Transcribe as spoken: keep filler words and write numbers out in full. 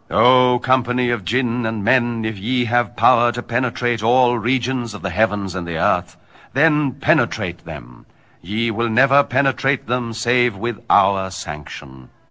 O company of jinn and men, if ye have power to penetrate all regions of the heavens and the earth, then penetrate them. Ye will never penetrate them save with our sanction.